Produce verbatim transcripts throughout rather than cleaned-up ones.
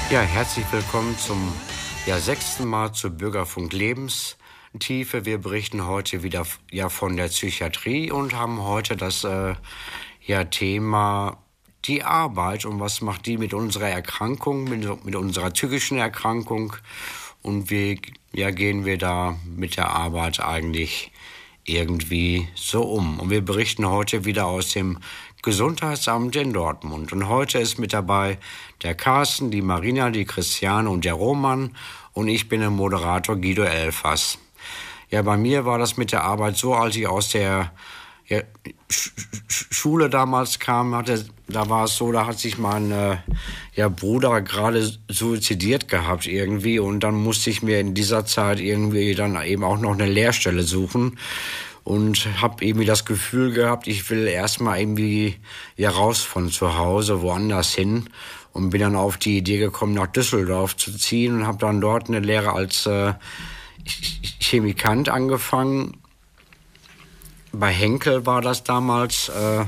Ja, herzlich willkommen zum ja, sechsten Mal zu Bürgerfunk Lebenstiefe. Wir berichten heute wieder ja, von der Psychiatrie und haben heute das äh, ja, Thema die Arbeit und was macht die mit unserer Erkrankung, mit, mit unserer psychischen Erkrankung und wie ja, gehen wir da mit der Arbeit eigentlich irgendwie so um. Und wir berichten heute wieder aus dem Gesundheitsamt in Dortmund. Und heute ist mit dabei der Carsten, die Marina, die Christiane und der Roman. Und ich bin der Moderator Guido Elfers. Ja, bei mir war das mit der Arbeit so, als ich aus der ja, Sch- Sch- Schule damals kam, hatte, da war es so, da hat sich mein äh, ja, Bruder gerade suizidiert gehabt irgendwie. Und dann musste ich mir in dieser Zeit irgendwie dann eben auch noch eine Lehrstelle suchen. Und habe irgendwie das Gefühl gehabt, ich will erstmal irgendwie ja raus von zu Hause, woanders hin. Und bin dann auf die Idee gekommen, nach Düsseldorf zu ziehen und habe dann dort eine Lehre als äh, Chemikant angefangen. Bei Henkel war das damals. Äh,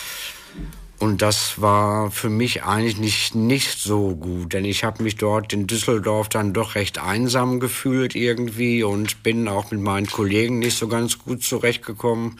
Und das war für mich eigentlich nicht, nicht so gut, denn ich habe mich dort in Düsseldorf dann doch recht einsam gefühlt irgendwie und bin auch mit meinen Kollegen nicht so ganz gut zurechtgekommen.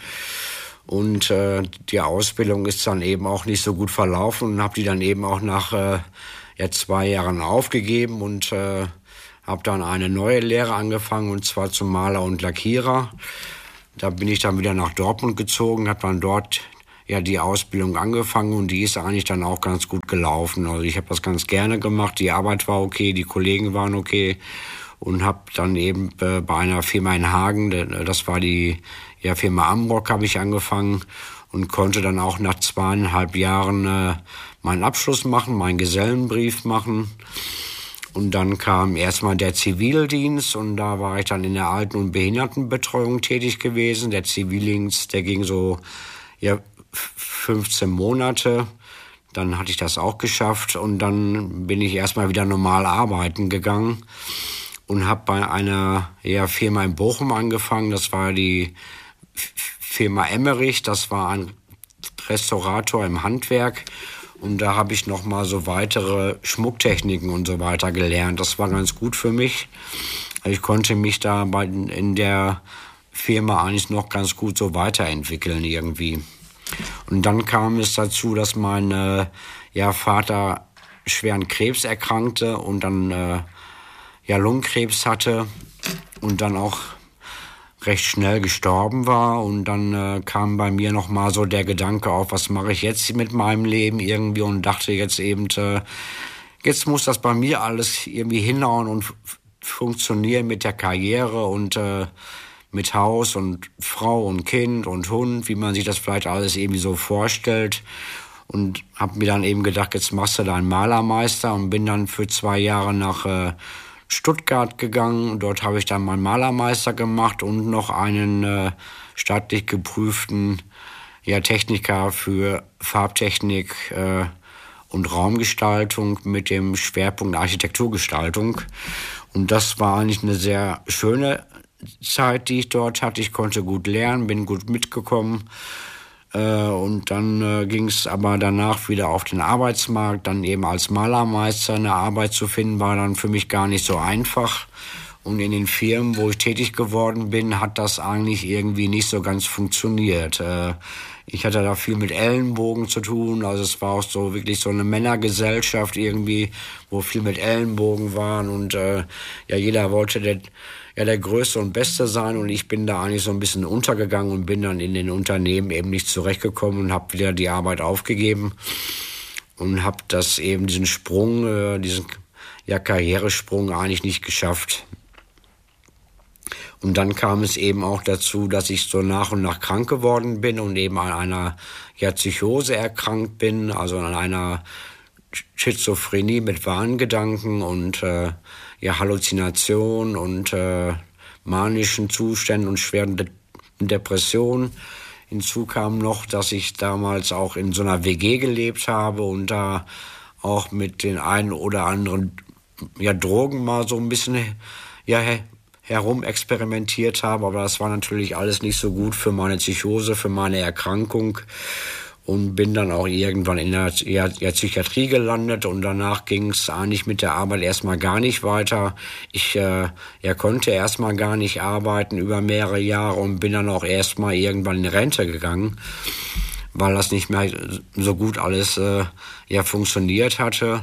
Und äh, die Ausbildung ist dann eben auch nicht so gut verlaufen und habe die dann eben auch nach äh, ja, zwei Jahren aufgegeben und äh, habe dann eine neue Lehre angefangen, und zwar zum Maler und Lackierer. Da bin ich dann wieder nach Dortmund gezogen, habe dann dort ja die Ausbildung angefangen und die ist eigentlich dann auch ganz gut gelaufen. Also ich habe das ganz gerne gemacht, die Arbeit war okay, die Kollegen waren okay und habe dann eben äh, bei einer Firma in Hagen, das war die ja, Firma Amrock, habe ich angefangen und konnte dann auch nach zweieinhalb Jahren äh, meinen Abschluss machen, meinen Gesellenbrief machen. Und dann kam erstmal der Zivildienst und da war ich dann in der Alten- und Behindertenbetreuung tätig gewesen. Der Zivildienst, der ging so ja, fünfzehn Monate. Dann hatte ich das auch geschafft und dann bin ich erstmal wieder normal arbeiten gegangen und habe bei einer ja, Firma in Bochum angefangen. Das war die Firma Emmerich, das war ein Restaurator im Handwerk. Und da habe ich noch mal so weitere Schmucktechniken und so weiter gelernt. Das war ganz gut für mich. Ich konnte mich da bei, in der Firma eigentlich noch ganz gut so weiterentwickeln irgendwie. Und dann kam es dazu, dass mein äh, ja, Vater schwer an Krebs erkrankte und dann äh, ja, Lungenkrebs hatte und dann auch recht schnell gestorben war. Und dann äh, kam bei mir noch mal so der Gedanke auf, was mache ich jetzt mit meinem Leben irgendwie, und dachte jetzt eben, äh, jetzt muss das bei mir alles irgendwie hinhauen und f- funktionieren mit der Karriere und äh, mit Haus und Frau und Kind und Hund, wie man sich das vielleicht alles irgendwie so vorstellt. Und habe mir dann eben gedacht, jetzt machst du deinen Malermeister, und bin dann für zwei Jahre nach äh, Stuttgart gegangen. Dort habe ich dann meinen Malermeister gemacht und noch einen äh, staatlich geprüften ja, Techniker für Farbtechnik äh, und Raumgestaltung mit dem Schwerpunkt Architekturgestaltung. Und das war eigentlich eine sehr schöne Zeit, die ich dort hatte. Ich konnte gut lernen, bin gut mitgekommen. Äh, und dann äh, ging es aber danach wieder auf den Arbeitsmarkt. Dann eben als Malermeister eine Arbeit zu finden, war dann für mich gar nicht so einfach. Und in den Firmen, wo ich tätig geworden bin, hat das eigentlich irgendwie nicht so ganz funktioniert. Äh, ich hatte da viel mit Ellenbogen zu tun. Also es war auch so wirklich so eine Männergesellschaft irgendwie, wo viel mit Ellenbogen waren. Und äh, ja, jeder wollte der, ja, der Größte und Beste sein. Und ich bin da eigentlich so ein bisschen untergegangen und bin dann in den Unternehmen eben nicht zurechtgekommen und habe wieder die Arbeit aufgegeben. Und habe das eben, diesen Sprung, äh, diesen ja, Karrieresprung eigentlich nicht geschafft. Und dann kam es eben auch dazu, dass ich so nach und nach krank geworden bin und eben an einer ja, Psychose erkrankt bin, also an einer Schizophrenie mit Wahngedanken und äh, ja, Halluzination und äh, manischen Zuständen und schweren De- Depressionen. Hinzu kam noch, dass ich damals auch in so einer W G gelebt habe und da auch mit den einen oder anderen ja, Drogen mal so ein bisschen ja, herum experimentiert habe, aber das war natürlich alles nicht so gut für meine Psychose, für meine Erkrankung. und bin dann auch irgendwann in der, ja, der Psychiatrie gelandet und danach ging es eigentlich mit der Arbeit erstmal gar nicht weiter. Ich äh, ja, konnte erstmal gar nicht arbeiten über mehrere Jahre und bin dann auch erstmal irgendwann in Rente gegangen, weil das nicht mehr so gut alles äh, ja, funktioniert hatte.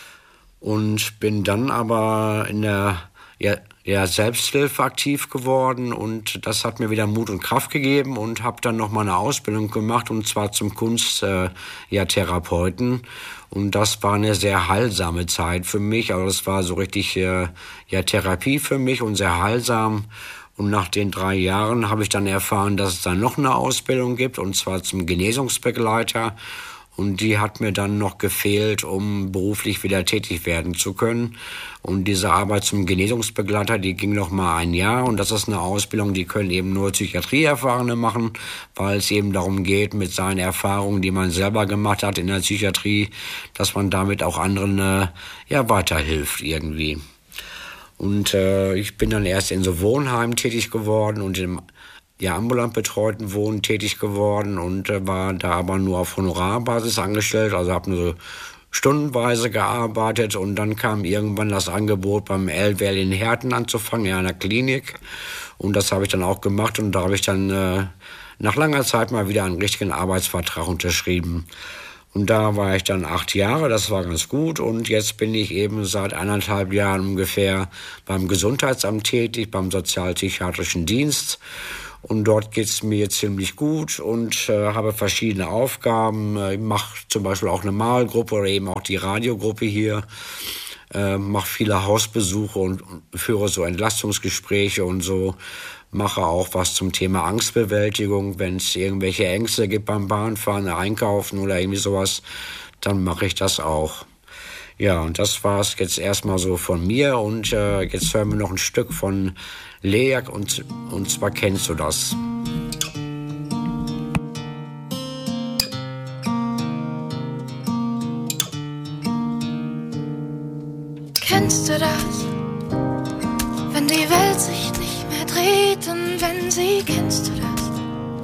Und bin dann aber in der ja, ja, Selbsthilfe aktiv geworden und das hat mir wieder Mut und Kraft gegeben und habe dann noch mal eine Ausbildung gemacht und zwar zum Kunsttherapeuten. Äh, ja, Therapeuten. Und das war eine sehr heilsame Zeit für mich, also das war so richtig äh, ja, Therapie für mich und sehr heilsam. Und nach den drei Jahren habe ich dann erfahren, dass es dann noch eine Ausbildung gibt und zwar zum Genesungsbegleiter. Und die hat mir dann noch gefehlt, um beruflich wieder tätig werden zu können. Und diese Arbeit zum Genesungsbegleiter, die ging noch mal ein Jahr. Und das ist eine Ausbildung, die können eben nur Psychiatrieerfahrene machen, weil es eben darum geht, mit seinen Erfahrungen, die man selber gemacht hat in der Psychiatrie, dass man damit auch anderen äh, ja, weiterhilft irgendwie. Und äh, ich bin dann erst in so Wohnheimen tätig geworden und im ja, ambulant betreuten Wohnen tätig geworden und äh, war da aber nur auf Honorarbasis angestellt, also habe nur so stundenweise gearbeitet und dann kam irgendwann das Angebot beim Elwell in Herten anzufangen, in einer Klinik und das habe ich dann auch gemacht und da habe ich dann äh, nach langer Zeit mal wieder einen richtigen Arbeitsvertrag unterschrieben. Und da war ich dann acht Jahre, das war ganz gut. Und jetzt bin ich eben seit eineinhalb Jahren ungefähr beim Gesundheitsamt tätig, beim Sozialpsychiatrischen Dienst. Und dort geht's mir ziemlich gut und äh, habe verschiedene Aufgaben. Ich mache zum Beispiel auch eine Malgruppe oder eben auch die Radiogruppe hier. Äh, mache viele Hausbesuche und, und führe so Entlastungsgespräche und so. Mache auch was zum Thema Angstbewältigung. Wenn es irgendwelche Ängste gibt beim Bahnfahren, Einkaufen oder irgendwie sowas, dann mache ich das auch. Ja, und das war's jetzt erstmal so von mir. Und äh, jetzt hören wir noch ein Stück von Leak und, und zwar Kennst du das? Kennst du das? Wenn die Welt sich nicht mehr dreht und wenn sie, kennst du das?